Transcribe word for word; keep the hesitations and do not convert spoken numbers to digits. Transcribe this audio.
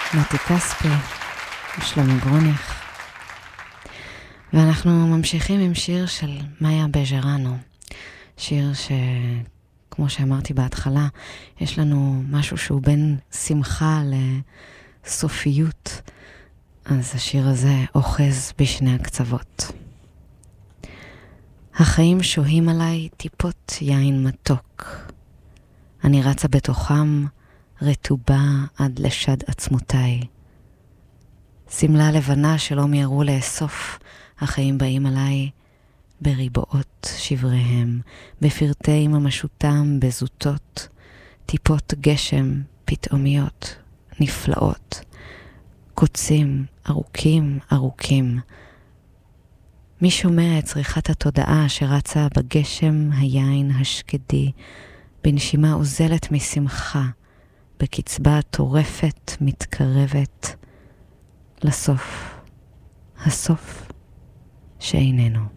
נתי כספי, שלמה גרוניך. ואנחנו ממשיכים עם שיר של מאיה בז'רנו. שיר שכמו שאמרתי בהתחלה, יש לנו משהו שהוא בין שמחה לסופיות. אז השיר הזה אוחז בשני הקצוות. החיים שוהים עליי טיפות יין מתוק. אני רצה בתוכם רטובה עד לשד עצמותיי. סמלה לבנה שלא מיהרו לאסוף, החיים באים עליי בריבועות שבריהם, בפרטי ממשותם בזוטות, טיפות גשם פתאומיות, נפלאות, קוצים ארוכים ארוכים. מי שומע את צריכת התודעה שרצה בגשם היין השקדי, בנשימה עוזלת משמחה, בקצבה טורפת מתקרבת לסוף, הסוף שאיננו.